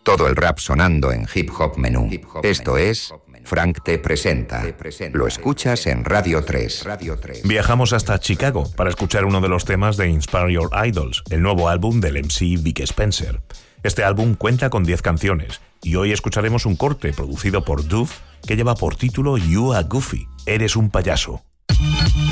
Todo el rap sonando en Hip Hop Menú. Esto es Frank T presenta. Lo escuchas en Radio 3. Viajamos hasta Chicago para escuchar uno de los temas de Inspire Your Idols, el nuevo álbum del MC Vic Spencer. Este álbum cuenta con 10 canciones y hoy escucharemos un corte producido por Duff que lleva por título You Are Goofy, eres un payaso.